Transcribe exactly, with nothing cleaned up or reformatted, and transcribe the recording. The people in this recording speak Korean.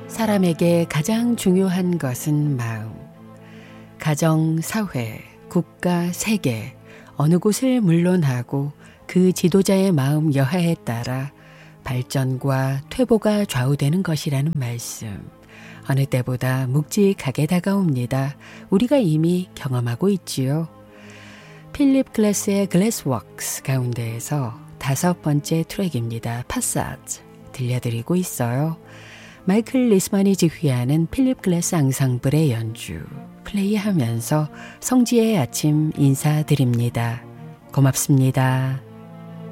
사람에게 가장 중요한 것은 마음. 가정, 사회, 국가, 세계, 어느 곳을 물론하고 그 지도자의 마음 여하에 따라 발전과 퇴보가 좌우되는 것이라는 말씀. 어느 때보다 묵직하게 다가옵니다. 우리가 이미 경험하고 있지요. 필립 글래스의 글래스웍스 가운데에서 다섯 번째 트랙입니다. 파사즈 들려드리고 있어요. 마이클 리스만이 지휘하는 필립 글래스 앙상블의 연주 플레이하면서 성지의 아침 인사드립니다. 고맙습니다.